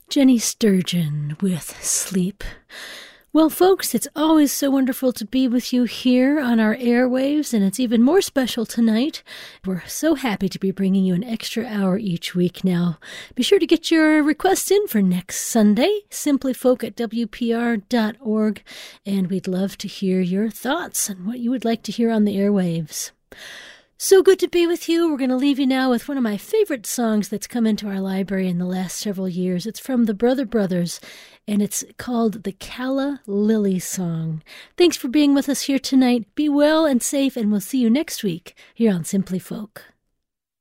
Jenny Sturgeon with Sleep. Well, folks, it's always so wonderful to be with you here on our airwaves, and it's even more special tonight. We're so happy to be bringing you an extra hour each week now. Be sure to get your requests in for next Sunday, simplyfolk@wpr.org, and we'd love to hear your thoughts on what you would like to hear on the airwaves. So good to be with you. We're going to leave you now with one of my favorite songs that's come into our library in the last several years. It's from the Brother Brothers, and it's called the Calla Lily Song. Thanks for being with us here tonight. Be well and safe, and we'll see you next week here on Simply Folk.